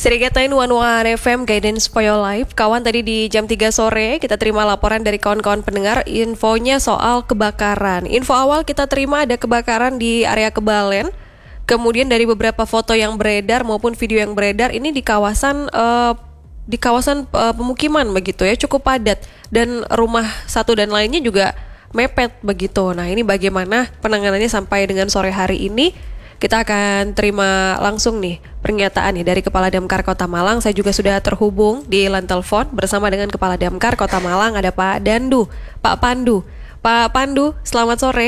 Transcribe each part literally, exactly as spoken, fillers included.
Serigata One One F M Guidance for Your Life. Kawan, tadi di jam tiga sore kita terima laporan dari kawan-kawan pendengar infonya soal kebakaran. Info awal kita terima ada kebakaran di area Kebalen. Kemudian dari beberapa foto yang beredar maupun video yang beredar ini di kawasan uh, di kawasan uh, pemukiman begitu ya, cukup padat dan rumah satu dan lainnya juga mepet begitu. Nah, ini bagaimana penanganannya sampai dengan sore hari ini? Kita akan terima langsung nih pernyataan nih dari Kepala Damkar Kota Malang. Saya juga sudah terhubung di line telepon bersama dengan Kepala Damkar Kota Malang, ada Pak Dandu, Pak Pandu. Pak Pandu, selamat sore.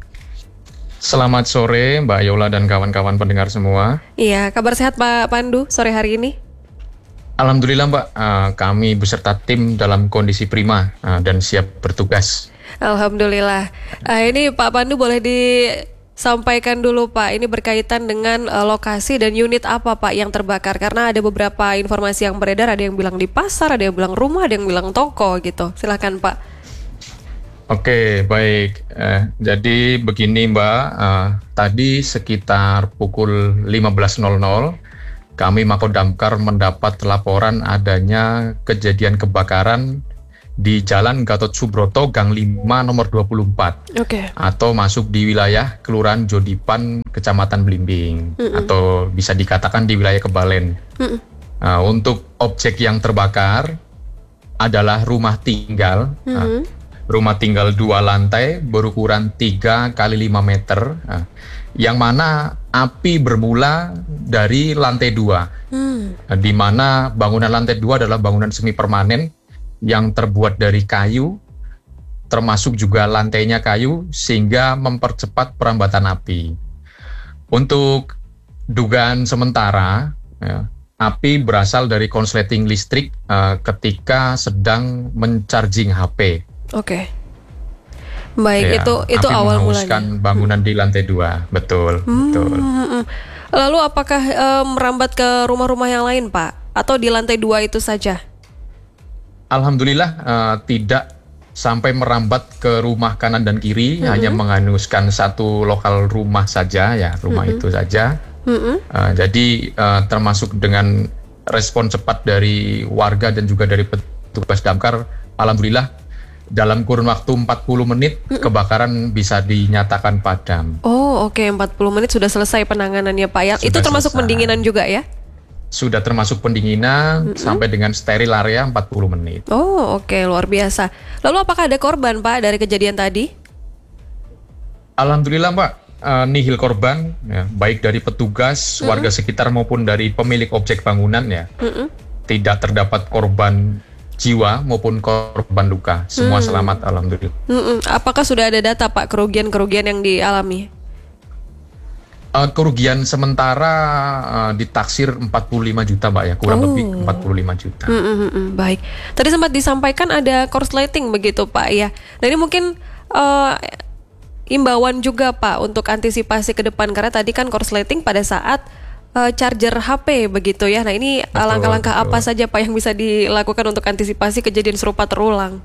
Selamat sore Mbak Yola dan kawan-kawan pendengar semua. Iya, kabar sehat Pak Pandu sore hari ini? Alhamdulillah Mbak, uh, kami beserta tim dalam kondisi prima uh, dan siap bertugas. Alhamdulillah. Uh, ini Pak Pandu boleh disampaikan dulu Pak, ini berkaitan dengan uh, lokasi dan unit apa Pak yang terbakar? Karena ada beberapa informasi yang beredar, ada yang bilang di pasar, ada yang bilang rumah, ada yang bilang toko gitu. Silakan Pak. Oke, baik. Eh, jadi begini Mbak, uh, tadi sekitar pukul lima belas nol nol kami Makodamkar mendapat laporan adanya kejadian kebakaran di Jalan Gatot Subroto Gang lima nomor dua puluh empat. Oke. Atau masuk di wilayah Kelurahan Jodipan, Kecamatan Blimbing. Mm-mm. Atau bisa dikatakan di wilayah Kebalen. Uh, untuk objek yang terbakar adalah rumah tinggal. Uh, rumah tinggal dua lantai berukuran tiga kali lima meter. Uh, yang mana api bermula dari lantai dua. Hmm. Uh, di mana bangunan lantai dua adalah bangunan semi permanen yang terbuat dari kayu, termasuk juga lantainya kayu, sehingga mempercepat perambatan api. Untuk dugaan sementara, ya, api berasal dari konsleting listrik uh, ketika sedang mencharging H P. Oke, baik, ya, itu itu api awal menghanguskan mulanya. Bangunan hmm. di lantai dua, betul, hmm, betul. Hmm. Lalu apakah uh, merambat ke rumah-rumah yang lain, Pak? Atau di lantai dua itu saja? Alhamdulillah uh, tidak sampai merambat ke rumah kanan dan kiri, hmm. hanya menghanguskan satu lokal rumah saja, ya rumah hmm. itu saja. Hmm. Uh, jadi uh, termasuk dengan respon cepat dari warga dan juga dari petugas damkar, alhamdulillah dalam kurun waktu empat puluh menit hmm. kebakaran bisa dinyatakan padam. Oh, oke, okay. empat puluh menit sudah selesai penanganannya Pak ya. Sudah itu termasuk selesai. Pendinginan juga ya? Sudah termasuk pendinginan, mm-hmm. sampai dengan steril area empat puluh menit. Oh, oke, okay, luar biasa. Lalu apakah ada korban Pak dari kejadian tadi? Alhamdulillah Mbak, uh, nihil korban, ya, baik dari petugas, mm-hmm. warga sekitar maupun dari pemilik objek bangunan ya. Mm-hmm. Tidak terdapat korban jiwa maupun korban luka, semua mm-hmm. selamat alhamdulillah. Mm-hmm. Apakah sudah ada data Pak kerugian-kerugian yang dialami? Uh, kerugian sementara uh, ditaksir empat puluh lima juta Mbak ya, kurang oh. lebih empat puluh lima juta. Mm-mm, baik. Tadi sempat disampaikan ada korsleting begitu Pak ya. Nah ini mungkin uh, imbauan juga Pak untuk antisipasi ke depan, karena tadi kan korsleting pada saat uh, charger H P begitu ya. Nah ini betul, langkah-langkah betul. Apa saja Pak yang bisa dilakukan untuk antisipasi kejadian serupa terulang?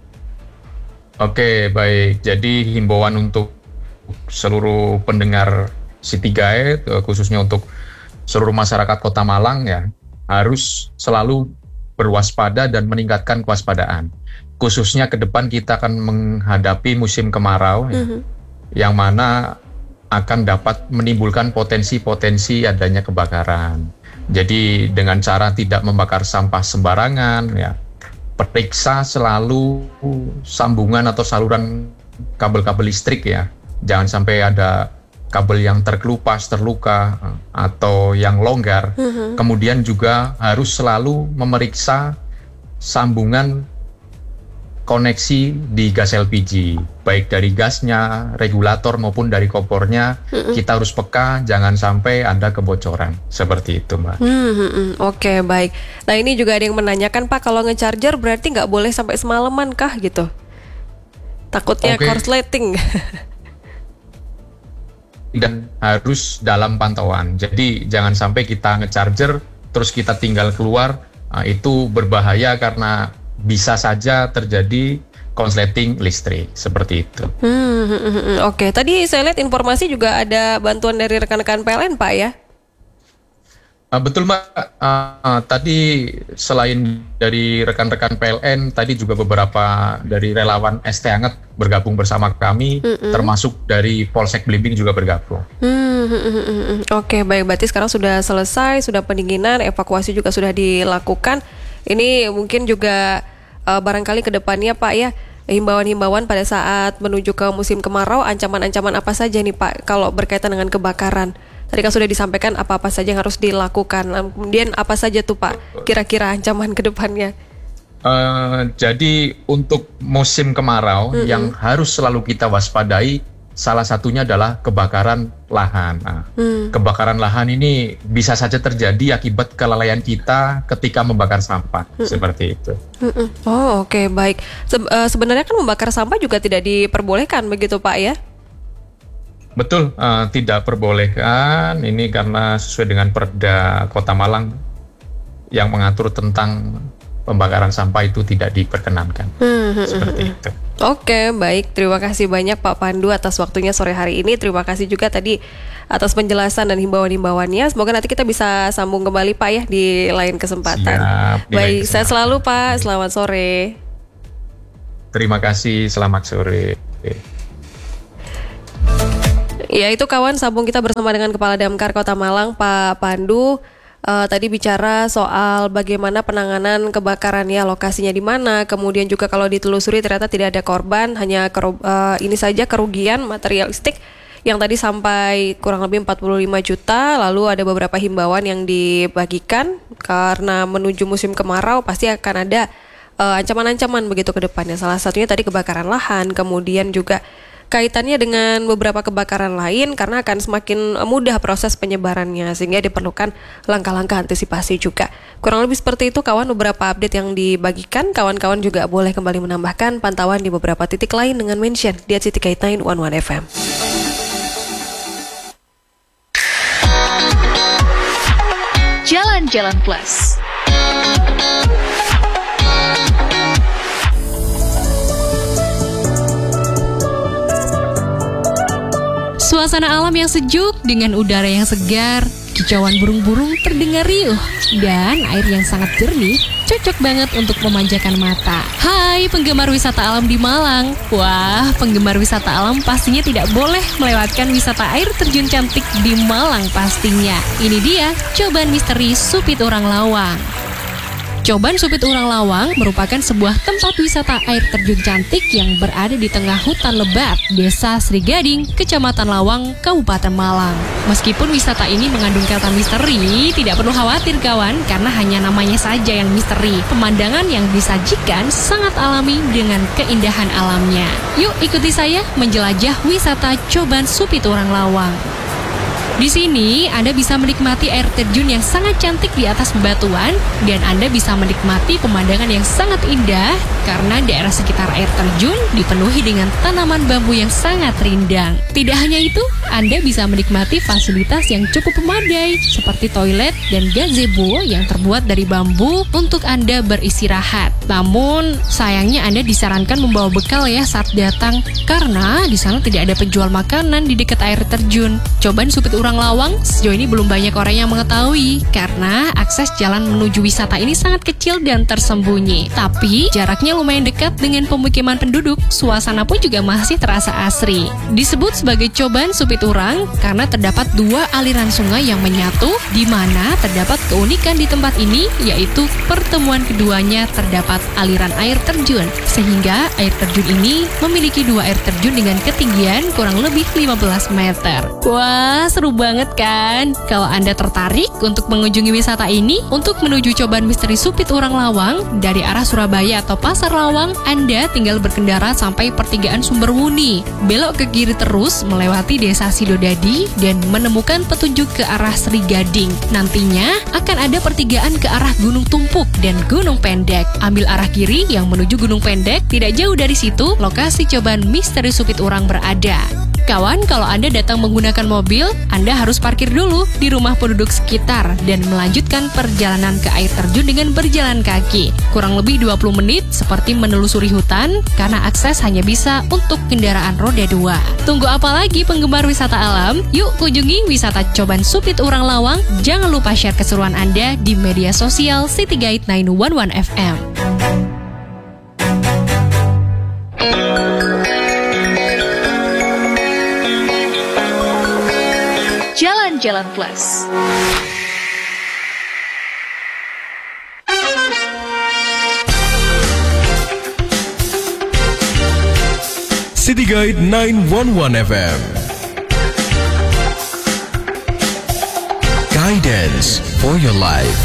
Oke, baik. Jadi himbauan untuk seluruh pendengar C tiga E, khususnya untuk seluruh masyarakat Kota Malang ya, harus selalu berwaspada dan meningkatkan kewaspadaan. Khususnya ke depan kita akan menghadapi musim kemarau ya, mm-hmm. yang mana akan dapat menimbulkan potensi-potensi adanya kebakaran. Jadi dengan cara tidak membakar sampah sembarangan ya, periksa selalu sambungan atau saluran kabel-kabel listrik ya. Jangan sampai ada kabel yang terkelupas, terluka, atau yang longgar. Mm-hmm. Kemudian juga harus selalu memeriksa sambungan koneksi di gas L P G, baik dari gasnya, regulator maupun dari kompornya. Mm-hmm. Kita harus peka, jangan sampai ada kebocoran. Seperti itu Mbak. Mm-hmm. Oke, okay, baik. Nah ini juga ada yang menanyakan Pak, kalau nge-charger berarti nggak boleh sampai semalaman kah gitu? Takutnya okay. korsleting. Dan harus dalam pantauan. Jadi jangan sampai kita nge-charger terus kita tinggal keluar, nah, itu berbahaya karena bisa saja terjadi konsleting listrik seperti itu. Hmm, hmm, hmm, Oke, okay. Tadi saya lihat informasi juga ada bantuan dari rekan-rekan P L N Pak ya? Uh, betul Mbak, uh, uh, tadi selain dari rekan-rekan P L N, tadi juga beberapa dari relawan S T Anget bergabung bersama kami, mm-mm. termasuk dari Polsek Blimbing juga bergabung. Hmm, hmm, hmm, hmm. Oke, baik, berarti sekarang sudah selesai, sudah pendinginan, evakuasi juga sudah dilakukan. Ini mungkin juga uh, barangkali ke depannya Pak ya, himbauan-himbauan pada saat menuju ke musim kemarau, ancaman-ancaman apa saja nih Pak kalau berkaitan dengan kebakaran? Tadi kan sudah disampaikan apa-apa saja yang harus dilakukan. Kemudian apa saja tuh Pak kira-kira ancaman ke depannya? Uh, jadi untuk musim kemarau mm-hmm. yang harus selalu kita waspadai, salah satunya adalah kebakaran lahan. Nah, mm. Kebakaran lahan ini bisa saja terjadi akibat kelalaian kita ketika membakar sampah, mm-hmm. seperti itu. Mm-hmm. Oh oke, okay, baik. Se- uh, sebenarnya kan membakar sampah juga tidak diperbolehkan begitu Pak ya? Betul, uh, tidak perbolehkan. Ini karena sesuai dengan Perda Kota Malang yang mengatur tentang pembakaran sampah itu tidak diperkenankan. Hmm, Seperti hmm, itu. Oke, baik. Terima kasih banyak Pak Pandu atas waktunya sore hari ini. Terima kasih juga tadi atas penjelasan dan himbauan-himbauannya. Semoga nanti kita bisa sambung kembali Pak ya di lain kesempatan. Siap, baik, saya selalu Pak. Selamat sore. Terima kasih, selamat sore. Ya, itu kawan sambung kita bersama dengan Kepala Damkar Kota Malang, Pak Pandu. Uh, tadi bicara soal bagaimana penanganan kebakaran ya, lokasinya di mana, kemudian juga kalau ditelusuri ternyata tidak ada korban, hanya keru- uh, ini saja kerugian materialistik yang tadi sampai kurang lebih empat puluh lima juta. Lalu ada beberapa himbauan yang dibagikan karena menuju musim kemarau pasti akan ada uh, ancaman-ancaman begitu ke depannya. Salah satunya tadi kebakaran lahan, kemudian juga kaitannya dengan beberapa kebakaran lain karena akan semakin mudah proses penyebarannya sehingga diperlukan langkah-langkah antisipasi juga. Kurang lebih seperti itu kawan, beberapa update yang dibagikan. Kawan-kawan juga boleh kembali menambahkan pantauan di beberapa titik lain dengan mention di at city kait sembilan satu satu F M. Jalan-Jalan Plus. Suasana alam yang sejuk dengan udara yang segar, kicauan burung-burung terdengar riuh, dan air yang sangat jernih cocok banget untuk memanjakan mata. Hai penggemar wisata alam di Malang. Wah, penggemar wisata alam pastinya tidak boleh melewatkan wisata air terjun cantik di Malang pastinya. Ini dia Coban Misteri Supit Urang Lawang. Coban Supit Urang Lawang merupakan sebuah tempat wisata air terjun cantik yang berada di tengah hutan lebat, Desa Sri Gading, Kecamatan Lawang, Kabupaten Malang. Meskipun wisata ini mengandung kata misteri, tidak perlu khawatir kawan, karena hanya namanya saja yang misteri. Pemandangan yang disajikan sangat alami dengan keindahan alamnya. Yuk ikuti saya menjelajah wisata Coban Supit Urang Lawang. Di sini, Anda bisa menikmati air terjun yang sangat cantik di atas bebatuan, dan Anda bisa menikmati pemandangan yang sangat indah karena daerah sekitar air terjun dipenuhi dengan tanaman bambu yang sangat rindang. Tidak hanya itu, Anda bisa menikmati fasilitas yang cukup memadai seperti toilet dan gazebo yang terbuat dari bambu untuk Anda beristirahat. Namun, sayangnya Anda disarankan membawa bekal ya saat datang, karena di sana tidak ada penjual makanan di dekat air terjun. Coban Supit Urang Lawang sejauh ini belum banyak orang yang mengetahui karena akses jalan menuju wisata ini sangat kecil dan tersembunyi. Tapi jaraknya lumayan dekat dengan pemukiman penduduk, suasana pun juga masih terasa asri. Disebut sebagai Coban Supit Urang karena terdapat dua aliran sungai yang menyatu, di mana terdapat keunikan di tempat ini, yaitu pertemuan keduanya terdapat aliran air terjun, sehingga air terjun ini memiliki dua air terjun dengan ketinggian kurang lebih lima belas meter. Wah, seru banget kan? Kalau Anda tertarik untuk mengunjungi wisata ini, untuk menuju Coban Misteri Supit Urang Lawang dari arah Surabaya atau Pasar Lawang, Anda tinggal berkendara sampai pertigaan Sumberwuni, belok ke kiri terus melewati Desa Sidodadi dan menemukan petunjuk ke arah Sri Gading. Nantinya akan ada pertigaan ke arah Gunung Tumpuk dan Gunung Pendek. Ambil arah kiri yang menuju Gunung Pendek, tidak jauh dari situ lokasi Coban Misteri Supit Urang berada. Kawan, kalau Anda datang menggunakan mobil, Anda harus parkir dulu di rumah penduduk sekitar dan melanjutkan perjalanan ke air terjun dengan berjalan kaki. Kurang lebih dua puluh menit seperti menelusuri hutan karena akses hanya bisa untuk kendaraan roda dua. Tunggu apa lagi penggemar wisata alam? Yuk kunjungi wisata Coban Supit Urang Lawang. Jangan lupa share keseruan Anda di media sosial City Guide sembilan satu satu F M. Jalan-Jalan Plus. City Guide sembilan satu satu F M. Guidance for your life.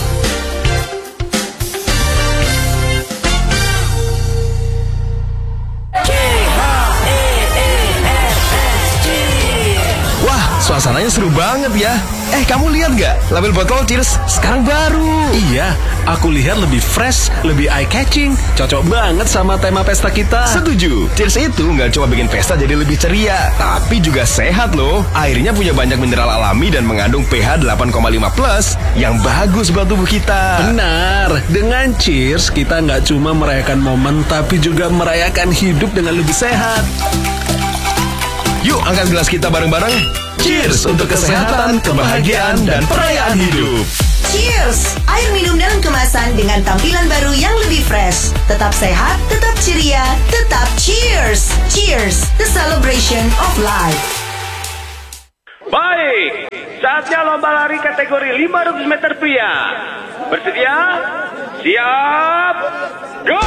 Suasananya seru banget ya. Eh, kamu lihat nggak? Label botol Cheers sekarang baru. Iya, aku lihat lebih fresh, lebih eye-catching. Cocok banget sama tema pesta kita. Setuju. Cheers itu nggak cuma bikin pesta jadi lebih ceria, tapi juga sehat loh. Airnya punya banyak mineral alami dan mengandung pH delapan koma lima plus yang bagus buat tubuh kita. Benar. Dengan Cheers, kita nggak cuma merayakan momen, tapi juga merayakan hidup dengan lebih sehat. Yuk, angkat gelas kita bareng-bareng. Cheers untuk kesehatan, kebahagiaan, dan perayaan hidup. Cheers! Air minum dalam kemasan dengan tampilan baru yang lebih fresh. Tetap sehat, tetap ceria, tetap cheers! Cheers! The celebration of life. Baik, saatnya lomba lari kategori lima ratus meter pria. Bersedia? Siap? Go!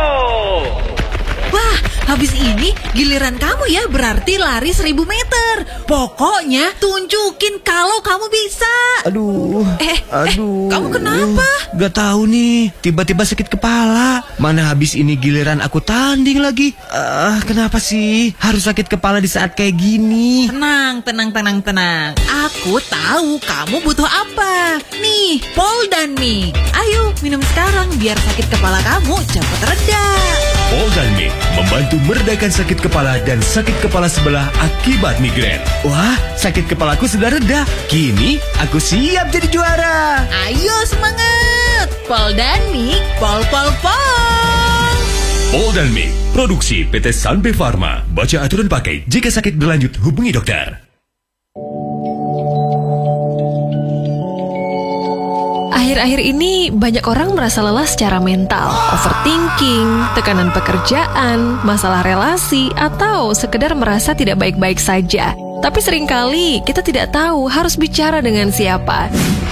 Wah, habis ini giliran kamu ya, berarti lari seribu meter. Pokoknya tunjukin kalau kamu bisa. Aduh, eh, aduh. Eh, kamu kenapa? Gak tahu nih, tiba-tiba sakit kepala. Mana habis ini giliran aku tanding lagi. Ah, uh, kenapa sih harus sakit kepala di saat kayak gini? Tenang, tenang, tenang, tenang. Aku tahu kamu butuh apa. Nih, Poldanmi. Ayo minum sekarang biar sakit kepala kamu cepat reda. Poldanmi membantu meredakan sakit kepala dan sakit kepala sebelah akibat migrain. Wah, sakit kepalaku sudah reda. Kini aku siap jadi juara. Ayo semangat. Poldanmi, pol pol pol. Poldanmi, produksi P T Sanbe Pharma. Baca aturan pakai. Jika sakit berlanjut, hubungi dokter. Akhir-akhir ini banyak orang merasa lelah secara mental, overthinking, tekanan pekerjaan, masalah relasi, atau sekedar merasa tidak baik-baik saja. Tapi seringkali kita tidak tahu harus bicara dengan siapa.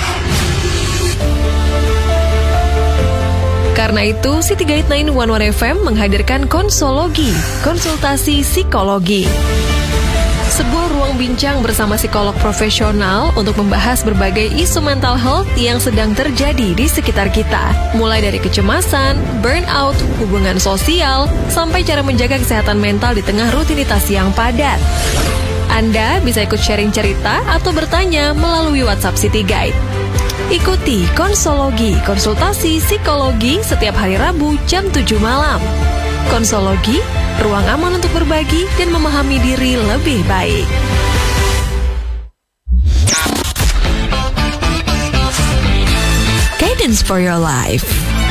Karena itu, City Guide sembilan satu satu F M menghadirkan Konsologi, konsultasi psikologi. Sebuah ruang bincang bersama psikolog profesional untuk membahas berbagai isu mental health yang sedang terjadi di sekitar kita. Mulai dari kecemasan, burnout, hubungan sosial, sampai cara menjaga kesehatan mental di tengah rutinitas yang padat. Anda bisa ikut sharing cerita atau bertanya melalui WhatsApp City Guide. Ikuti Konsologi, konsultasi psikologi setiap hari Rabu jam tujuh malam. Konsologi, ruang aman untuk berbagi dan memahami diri lebih baik. Guidance for your life.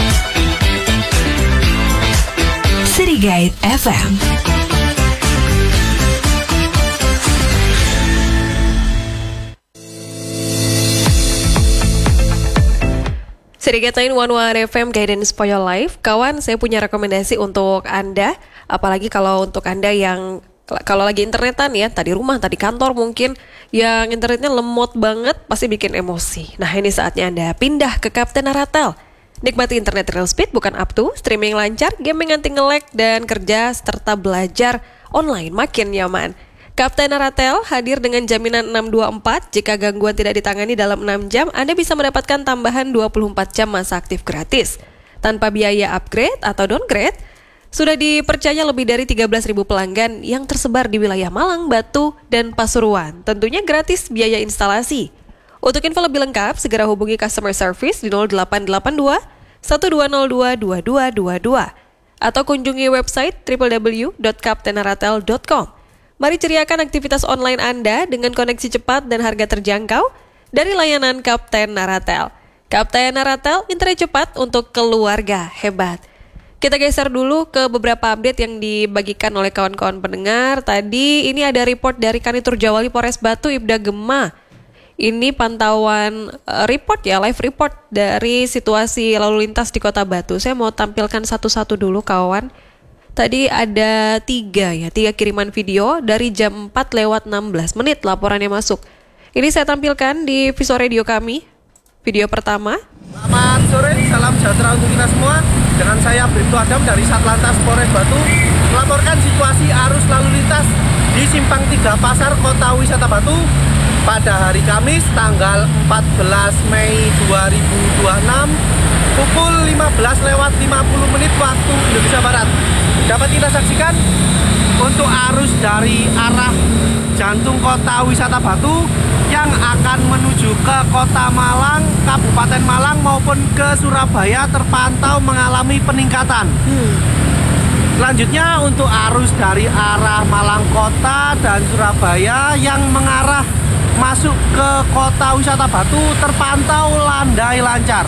City Guide F M. City Guide sembilan satu satu F M Guidance for Your Life. Kawan, saya punya rekomendasi untuk Anda. Apalagi kalau untuk Anda yang kalau lagi internetan ya, tadi rumah, tadi kantor mungkin, yang internetnya lemot banget, pasti bikin emosi. Nah, ini saatnya Anda pindah ke Kapten Aratel. Nikmati internet real speed bukan up to, streaming lancar, gaming anti nge-lag, dan kerja serta belajar online makin nyaman. Kapten Aratel hadir dengan jaminan enam dua empat. Jika gangguan tidak ditangani dalam enam jam, Anda bisa mendapatkan tambahan dua puluh empat jam masa aktif gratis. Tanpa biaya upgrade atau downgrade, sudah dipercaya lebih dari tiga belas ribu pelanggan yang tersebar di wilayah Malang, Batu, dan Pasuruan. Tentunya gratis biaya instalasi. Untuk info lebih lengkap, segera hubungi customer service di nol delapan delapan dua satu dua nol dua dua dua dua dua atau kunjungi website w w w dot kapten aratel dot com. Mari ceriakan aktivitas online Anda dengan koneksi cepat dan harga terjangkau dari layanan Kapten Naratel. Kapten Naratel, internet cepat untuk keluarga hebat. Kita geser dulu ke beberapa update yang dibagikan oleh kawan-kawan pendengar. Tadi ini ada report dari Kanitur Jawali Polres Batu, Ibda Gema. Ini pantauan uh, report ya, live report dari situasi lalu lintas di Kota Batu. Saya mau tampilkan satu-satu dulu kawan. Tadi ada tiga ya, tiga kiriman video dari jam empat lewat enam belas menit laporannya masuk. Ini saya tampilkan di Viso Radio kami. Video pertama. Selamat sore, salam sejahtera untuk kita semua. Dengan saya Bribtu Adam dari Satlantas Polres Batu melaporkan situasi arus lalu lintas di Simpang tiga Pasar Kota Wisata Batu pada hari Kamis tanggal empat belas Mei dua ribu dua puluh enam pukul lima belas lewat lima puluh menit waktu Indonesia Barat. Dapat kita saksikan untuk arus dari arah jantung Kota Wisata Batu yang akan menuju ke Kota Malang, Kabupaten Malang maupun ke Surabaya terpantau mengalami peningkatan. Hmm. Selanjutnya untuk arus dari arah Malang Kota dan Surabaya yang mengarah masuk ke Kota Wisata Batu terpantau landai lancar.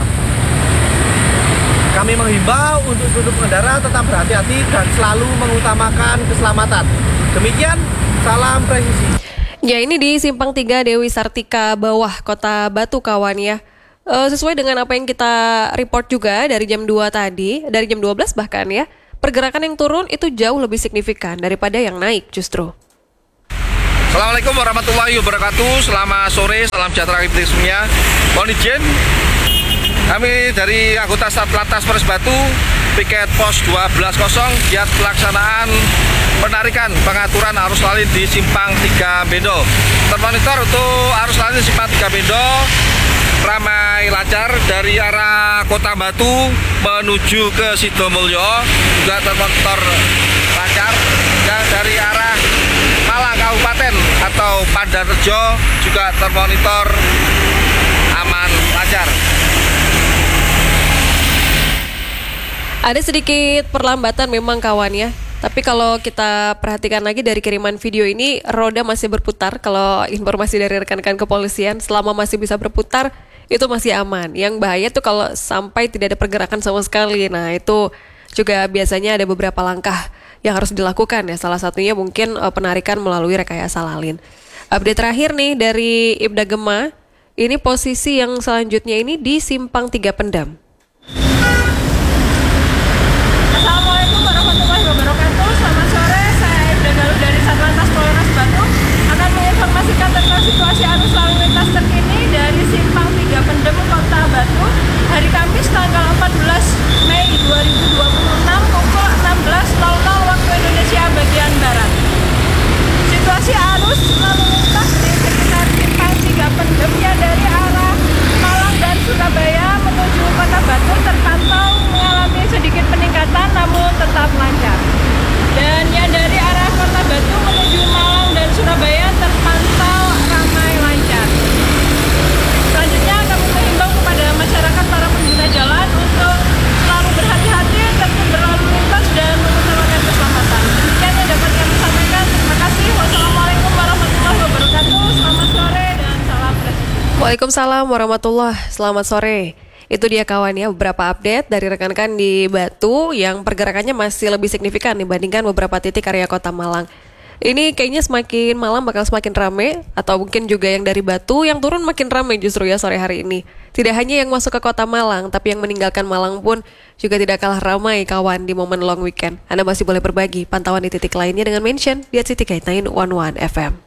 Kami menghimbau untuk seluruh pengendara tetap berhati-hati dan selalu mengutamakan keselamatan. Demikian, salam presisi. Ya, ini di Simpang tiga Dewi Sartika bawah Kota Batu kawan ya. E, sesuai dengan apa yang kita report juga dari jam dua tadi, dari jam dua belas bahkan ya, pergerakan yang turun itu jauh lebih signifikan daripada yang naik justru. Assalamualaikum warahmatullahi wabarakatuh. Selamat sore, salam sejahtera kita semuanya. Mohon izin, kami dari anggota Satlantas Polres Batu, piket pos dua belas kosong, giat pelaksanaan penarikan pengaturan arus lalu lintas di Simpang tiga Bendo. Termonitor untuk arus lalu lintas Simpang tiga Bendo ramai lancar dari arah Kota Batu menuju ke Sidomulyo, juga termonitor lancar. Dan dari arah Malang Kabupaten atau Pandarejo juga termonitor aman lancar. Ada sedikit perlambatan memang kawan ya. Tapi kalau kita perhatikan lagi dari kiriman video ini, roda masih berputar. Kalau informasi dari rekan-rekan kepolisian, selama masih bisa berputar, itu masih aman. Yang bahaya tuh kalau sampai tidak ada pergerakan sama sekali. Nah itu juga biasanya ada beberapa langkah yang harus dilakukan ya. Salah satunya mungkin uh, penarikan melalui rekayasa lalin. Update terakhir nih dari Ibda Gema. Ini posisi yang selanjutnya ini di Simpang tiga Pendam. Assalamualaikum warahmatullahi wabarakatuh. Selamat sore, saya Ibda Galuh dari Satlantas Polres Batu akan menginformasikan tentang situasi arus lalu lintas terkini dari Simpang tiga Pendem, Kota Batu, hari Kamis tanggal empat belas Mei dua ribu dua puluh enam pukul enam belas waktu Indonesia bagian Barat. Situasi arus lalu lintas di sekitar Simpang tiga Pendem yang dari arah Malang dan Surabaya menuju Kota Batu terpantau mengalami sedikit peningkatan namun tetap lancar. Dan yang dari arah Kota Batu menuju Malang dan Surabaya terpantau ramai lancar. Selanjutnya kami mengimbau kepada masyarakat para pengguna jalan untuk selalu berhati-hati, tertib berlalu lintas dan mengutamakan keselamatan. Demikian yang dapat kami sampaikan. Terima kasih. Wassalamualaikum warahmatullahi wabarakatuh. Selamat sore dan salam presisi. Waalaikumsalam warahmatullahi. Selamat sore. Itu dia kawan ya, beberapa update dari rekan-rekan di Batu yang pergerakannya masih lebih signifikan dibandingkan beberapa titik area Kota Malang. Ini kayaknya semakin malam bakal semakin ramai, atau mungkin juga yang dari Batu yang turun makin ramai justru ya sore hari ini. Tidak hanya yang masuk ke Kota Malang, tapi yang meninggalkan Malang pun juga tidak kalah ramai kawan di momen long weekend. Anda masih boleh berbagi pantauan di titik lainnya dengan mention di at city guide sembilan satu satu F M.